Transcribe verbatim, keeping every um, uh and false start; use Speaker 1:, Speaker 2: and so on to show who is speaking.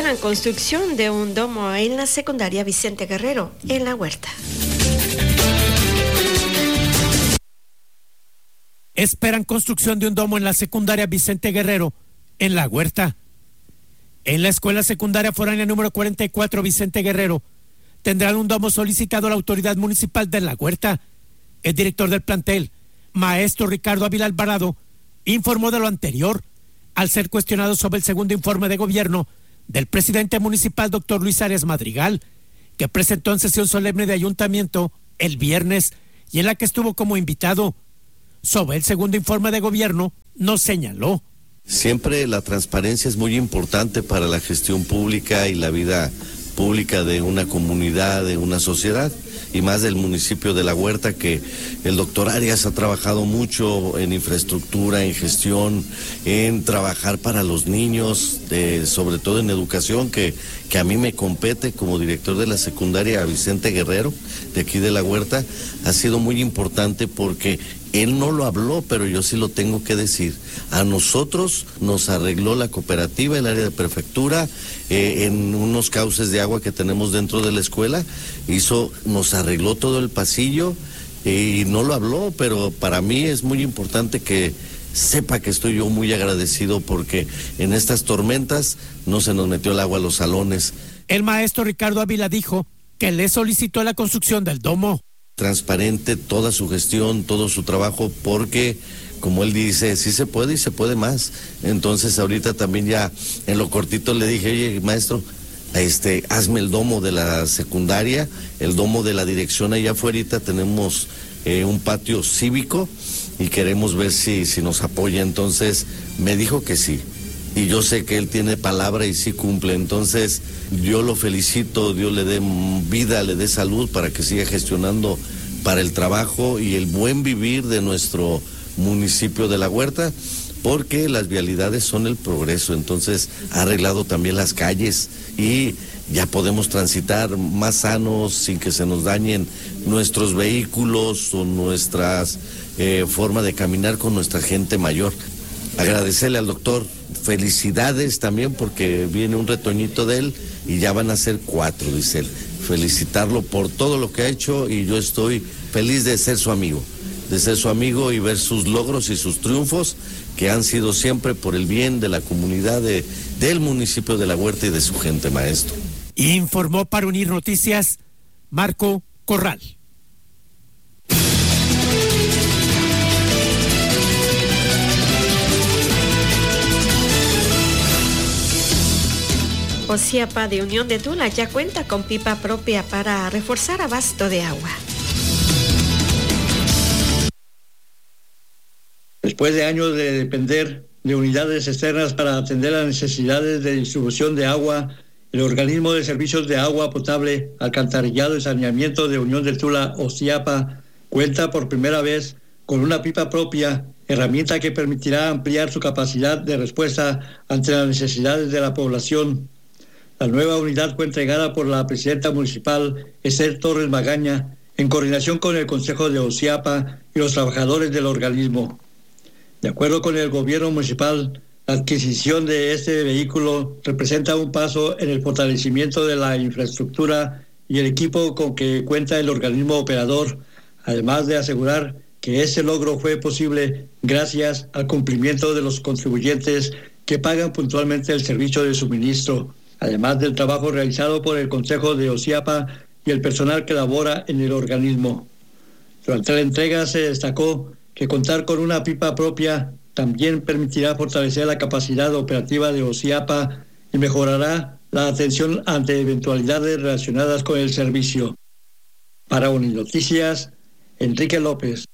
Speaker 1: esperan construcción de un domo en la secundaria Vicente Guerrero, en La Huerta.
Speaker 2: Esperan construcción de un domo en la secundaria Vicente Guerrero, en La Huerta. En la escuela secundaria foránea número cuarenta y cuatro Vicente Guerrero, tendrán un domo solicitado a la autoridad municipal de La Huerta. El director del plantel, maestro Ricardo Ávila Alvarado, informó de lo anterior al ser cuestionado sobre el segundo informe de gobierno del presidente municipal, doctor Luis Arias Madrigal, que presentó en sesión solemne de ayuntamiento el viernes y en la que estuvo como invitado. Sobre el segundo informe de gobierno, nos señaló:
Speaker 3: siempre la transparencia es muy importante para la gestión pública y la vida pública de una comunidad, de una sociedad, y más del municipio de La Huerta, que el doctor Arias ha trabajado mucho en infraestructura, en gestión, en trabajar para los niños, eh, sobre todo en educación, que, que a mí me compete como director de la secundaria Vicente Guerrero, de aquí de La Huerta. Ha sido muy importante porque él no lo habló, pero yo sí lo tengo que decir. A nosotros nos arregló la cooperativa, el área de prefectura, eh, en unos cauces de agua que tenemos dentro de la escuela. Hizo, nos arregló todo el pasillo eh, y no lo habló, pero para mí es muy importante que sepa que estoy yo muy agradecido porque en estas tormentas no se nos metió el agua a los salones.
Speaker 2: El maestro Ricardo Ávila dijo que le solicitó la construcción del domo.
Speaker 3: Transparente toda su gestión, todo su trabajo, porque como él dice, sí se puede y se puede más. Entonces ahorita también ya en lo cortito le dije: oye, maestro, este, hazme el domo de la secundaria, el domo de la dirección. Allá afuera tenemos eh, un patio cívico y queremos ver si, si nos apoya. Entonces me dijo que sí. Y yo sé que él tiene palabra y sí cumple. Entonces yo lo felicito, Dios le dé vida, le dé salud para que siga gestionando para el trabajo y el buen vivir de nuestro municipio de La Huerta, porque las vialidades son el progreso. Entonces ha arreglado también las calles y ya podemos transitar más sanos sin que se nos dañen nuestros vehículos o nuestras eh, forma de caminar con nuestra gente mayor. Agradecerle al doctor, felicidades también porque viene un retoñito de él y ya van a ser cuatro, dice él. Felicitarlo por todo lo que ha hecho y yo estoy feliz de ser su amigo, de ser su amigo y ver sus logros y sus triunfos que han sido siempre por el bien de la comunidad de, del municipio de La Huerta y de su gente, maestro.
Speaker 2: Informó para Unir Noticias Marco Corral.
Speaker 1: Osiapa de Unión de Tula ya cuenta con pipa propia para reforzar abasto de agua.
Speaker 4: Después de años de depender de unidades externas para atender las necesidades de distribución de agua, el Organismo de Servicios de Agua Potable, Alcantarillado y Saneamiento de Unión de Tula, Osiapa, cuenta por primera vez con una pipa propia, herramienta que permitirá ampliar su capacidad de respuesta ante las necesidades de la población. La nueva unidad fue entregada por la presidenta municipal, Esther Torres Magaña, en coordinación con el Consejo de Osiapa y los trabajadores del organismo. De acuerdo con el gobierno municipal, la adquisición de este vehículo representa un paso en el fortalecimiento de la infraestructura y el equipo con que cuenta el organismo operador, además de asegurar que este logro fue posible gracias al cumplimiento de los contribuyentes que pagan puntualmente el servicio de suministro, además del trabajo realizado por el Consejo de Osiapa y el personal que labora en el organismo. Durante la entrega se destacó que contar con una pipa propia también permitirá fortalecer la capacidad operativa de Osiapa y mejorará la atención ante eventualidades relacionadas con el servicio. Para Unir Noticias, Enrique López.